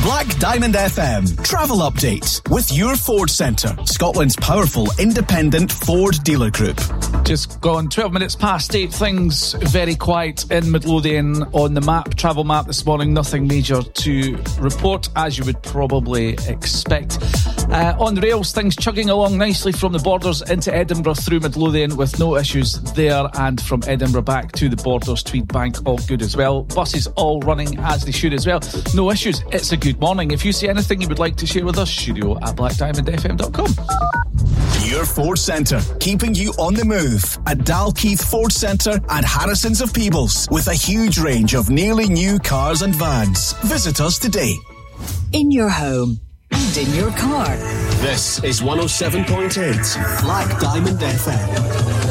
Black Diamond FM travel update with your Ford Centre, Scotland's powerful independent Ford dealer group. Just gone 12 minutes past 8. Things very quiet in Midlothian on the map, travel map this morning. Nothing major to report, as you would probably expect. On the rails, things chugging along nicely from the Borders into Edinburgh through Midlothian with no issues there, and from Edinburgh back to the Borders, Tweed Bank, all good as well. Buses all running as they should as well. No issues. It's a good morning. If you see anything you would like to share with us, studio@blackdiamondfm.com. Your Ford Centre, keeping you on the move at Dalkeith Ford Centre and Harrison's of Peebles, with a huge range of nearly new cars and vans. Visit us today. In your home and in your car. This is 107.8 Black Diamond FM.